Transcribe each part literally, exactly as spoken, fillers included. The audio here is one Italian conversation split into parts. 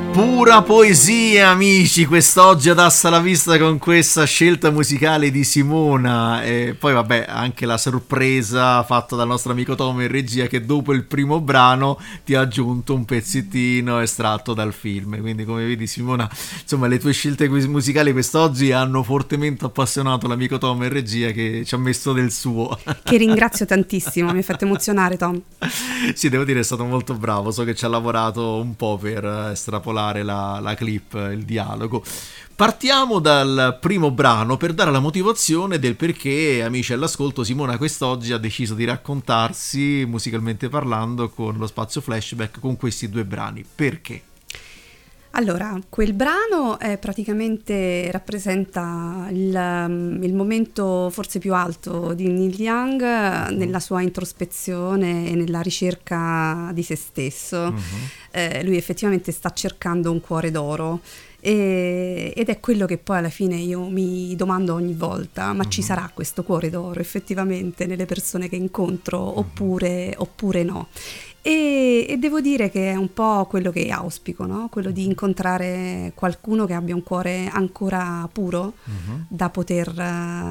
Pura poesia, amici, quest'oggi ad Asta la Vista con questa scelta musicale di Simona. E poi vabbè, anche la sorpresa fatta dal nostro amico Tom in regia, che dopo il primo brano ti ha aggiunto un pezzettino estratto dal film. Quindi come vedi, Simona, insomma, le tue scelte musicali quest'oggi hanno fortemente appassionato l'amico Tom in regia, che ci ha messo del suo. Che ringrazio tantissimo, mi ha fatto emozionare, Tom. Sì, devo dire, è stato molto bravo, so che ci ha lavorato un po' per estrapolare La, la clip, il dialogo. Partiamo dal primo brano per dare la motivazione del perché, amici all'ascolto, Simona quest'oggi ha deciso di raccontarsi musicalmente parlando con lo spazio flashback con questi due brani. Perché? Allora, quel brano eh, praticamente rappresenta il, il momento forse più alto di Neil Young uh, nella sua introspezione e nella ricerca di se stesso. Uh-huh. Eh, lui effettivamente sta cercando un cuore d'oro. E, ed è quello che poi alla fine io mi domando ogni volta: ma uh-huh. ci sarà questo cuore d'oro effettivamente nelle persone che incontro, uh-huh. oppure, oppure no? E, e devo dire che è un po' quello che auspico, no? Quello di incontrare qualcuno che abbia un cuore ancora puro, uh-huh. da poter uh,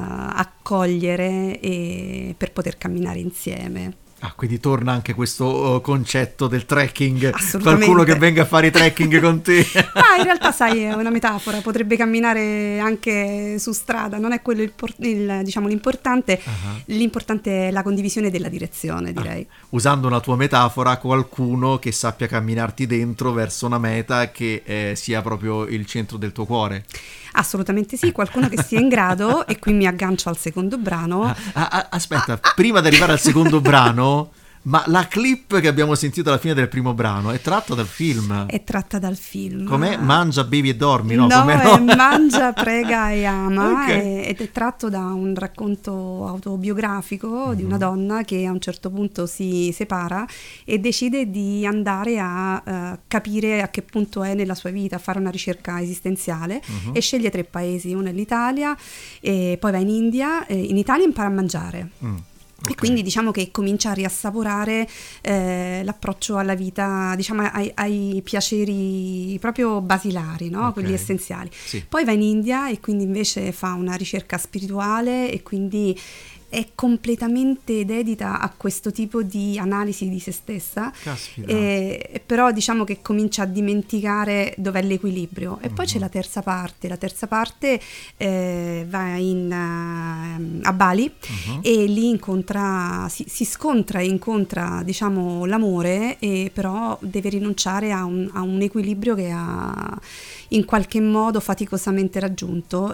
accogliere e per poter camminare insieme. Ah, quindi torna anche questo uh, concetto del trekking, qualcuno che venga a fare i trekking con te. Ma in realtà, sai, è una metafora, potrebbe camminare anche su strada, non è quello il, il, diciamo, l'importante, uh-huh. l'importante è la condivisione della direzione, direi. Ah, usando una tua metafora, qualcuno che sappia camminarti dentro verso una meta che eh, sia proprio il centro del tuo cuore. Assolutamente sì, qualcuno che sia in grado, e qui mi aggancio al secondo brano. Ah, ah, aspetta, ah, prima di arrivare al secondo brano, ma la clip che abbiamo sentito alla fine del primo brano è tratta dal film? È tratta dal film. Com'è? Mangia, bevi e dormi, no? No, Com'è, no? È Mangia, prega e ama, okay. ed è tratto da un racconto autobiografico mm-hmm. di una donna che a un certo punto si separa e decide di andare a uh, capire a che punto è nella sua vita, a fare una ricerca esistenziale, mm-hmm. e sceglie tre paesi: uno è l'Italia, e poi va in India, e in Italia impara a mangiare. Mm. Okay. E quindi diciamo che comincia a riassaporare eh, l'approccio alla vita, diciamo ai, ai piaceri proprio basilari, no? Okay. Quelli essenziali. Sì. Poi va in India e quindi invece fa una ricerca spirituale e quindi è completamente dedita a questo tipo di analisi di se stessa. E, però diciamo che comincia a dimenticare dov'è l'equilibrio. E mm-hmm. poi c'è la terza parte la terza parte eh, va in, uh, a Bali, mm-hmm. e lì incontra si, si scontra e incontra, diciamo, l'amore, e però deve rinunciare a un, a un equilibrio che ha in qualche modo faticosamente raggiunto,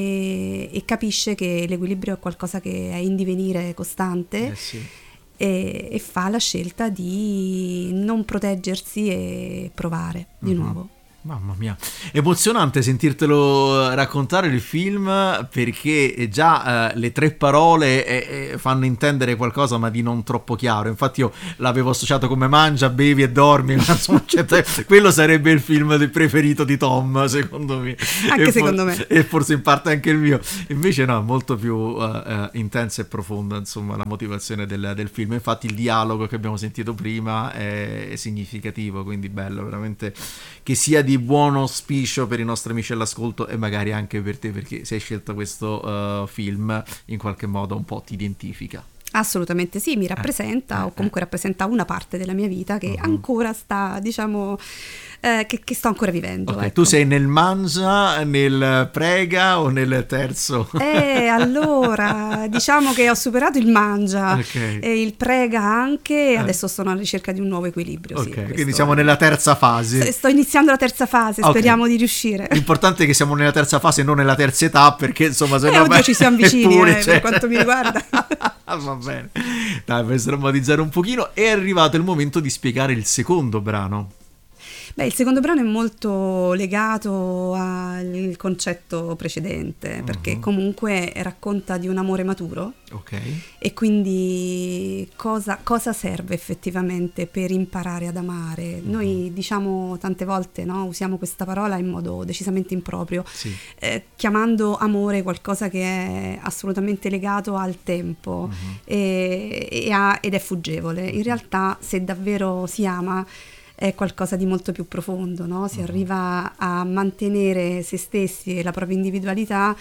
e, e capisce che l'equilibrio è qualcosa che è in divenire costante, eh sì. e, e fa la scelta di non proteggersi e provare di mm-hmm. nuovo. Mamma mia, emozionante sentirtelo raccontare il film, perché già eh, le tre parole eh, fanno intendere qualcosa, ma di non troppo chiaro. Infatti io l'avevo associato come mangia, bevi e dormi, ma insomma, cioè, quello sarebbe il film preferito di Tom, secondo me. Anche e secondo for- me. E forse in parte anche il mio. Invece no, molto più uh, uh, intensa e profonda, insomma, la motivazione del, del film. Infatti il dialogo che abbiamo sentito prima è significativo, quindi bello, veramente, che sia di buon auspicio per i nostri amici all'ascolto, e magari anche per te, perché se hai scelto questo uh, film in qualche modo un po' ti identifica. Assolutamente sì, mi rappresenta, eh, o comunque eh. rappresenta una parte della mia vita che uh-huh. ancora sta, diciamo, eh, che, che sto ancora vivendo. Okay, ecco. Tu sei nel mangia, nel prega o nel terzo? Eh, allora, diciamo che ho superato il mangia, okay. e il prega anche, e adesso eh. sono alla ricerca di un nuovo equilibrio. Ok, sì, quindi siamo è... nella terza fase. Sto iniziando la terza fase, okay. Speriamo di riuscire. L'importante è che siamo nella terza fase, non nella terza età, perché insomma se eh, no... Oddio, ci siamo vicini, eppure, eh, cioè... per quanto mi riguarda. Va bene, dai, per sdrammatizzare un pochino, è arrivato il momento di spiegare il secondo brano. Beh, il secondo brano è molto legato al concetto precedente, uh-huh. perché comunque racconta di un amore maturo. Okay. E quindi cosa, cosa serve effettivamente per imparare ad amare? Uh-huh. Noi diciamo tante volte, no, usiamo questa parola in modo decisamente improprio, sì. eh, chiamando amore qualcosa che è assolutamente legato al tempo, uh-huh. e, e ha, ed è fuggevole. In realtà, se davvero si ama, è qualcosa di molto più profondo, no? Si Mm-hmm. arriva a mantenere se stessi e la propria individualità,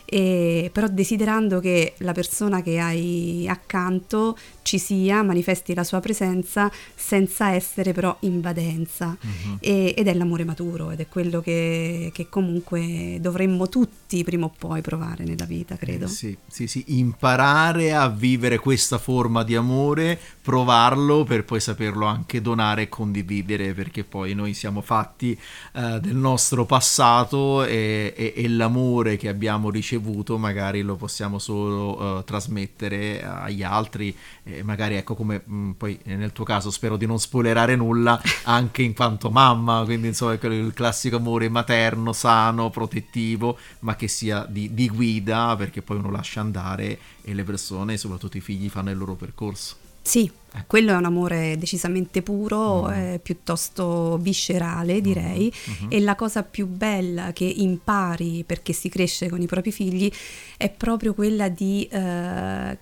e però desiderando che la persona che hai accanto ci sia, manifesti la sua presenza senza essere però invadenza. Mm-hmm. E, ed è l'amore maturo, ed è quello che, che comunque dovremmo tutti prima o poi provare nella vita, credo. Eh, sì, sì, sì, imparare a vivere questa forma di amore, provarlo per poi saperlo anche donare e condividere, perché poi noi siamo fatti eh, del nostro passato e, e, e l'amore che abbiamo ricevuto magari lo possiamo solo eh, trasmettere agli altri, e magari ecco come mh, poi nel tuo caso spero di non spoilerare nulla, anche in quanto mamma, quindi insomma il classico amore materno, sano, protettivo, ma che sia di, di guida, perché poi uno lascia andare e le persone, soprattutto i figli, fanno il loro percorso. Sì, quello è un amore decisamente puro, Mm. eh, piuttosto viscerale, direi, Mm-hmm. e la cosa più bella che impari perché si cresce con i propri figli è proprio quella di eh,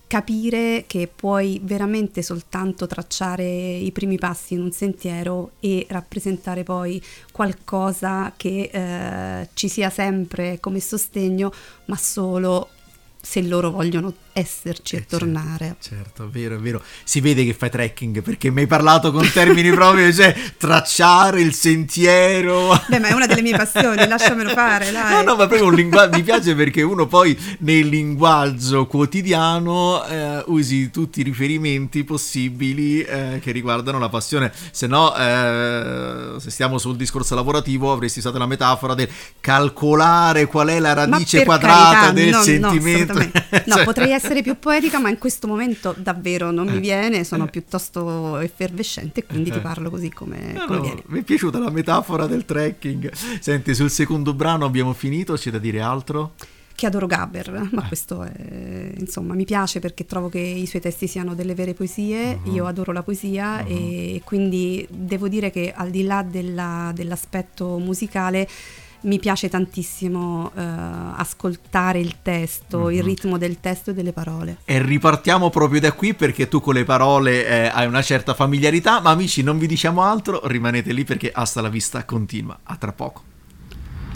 capire che puoi veramente soltanto tracciare i primi passi in un sentiero e rappresentare poi qualcosa che eh, ci sia sempre come sostegno, ma solo se loro vogliono esserci Eh, e tornare. Certo, certo, è vero, è vero. Si vede che fai trekking, perché mi hai parlato con termini proprio, cioè tracciare il sentiero. Beh, ma è una delle mie passioni, lasciamelo fare, dai. No, no, ma proprio un linguaggio, mi piace perché uno poi nel linguaggio quotidiano eh, usi tutti i riferimenti possibili eh, che riguardano la passione. Se no, eh, se stiamo sul discorso lavorativo, avresti usato la metafora del calcolare qual è la radice per quadrata carità, del no, sentimento. No, assolutamente. No, Cioè- potrei essere più poetica, ma in questo momento davvero non mi Eh. viene, sono piuttosto effervescente e quindi ti parlo così come, No, come no, viene. mi è piaciuta la metafora del trekking. Senti, sul secondo brano abbiamo finito, c'è da dire altro? Che adoro Gaber, Eh. ma questo è, insomma, mi piace perché trovo che i suoi testi siano delle vere poesie. Mhm. Io adoro la poesia Mhm. e quindi devo dire che al di là della- dell'aspetto musicale mi piace tantissimo eh, ascoltare il testo, il Mhm. ritmo del testo e delle parole. E ripartiamo proprio da qui, perché tu con le parole eh, hai una certa familiarità, ma amici non vi diciamo altro, rimanete lì perché Hasta la vista continua. A tra poco.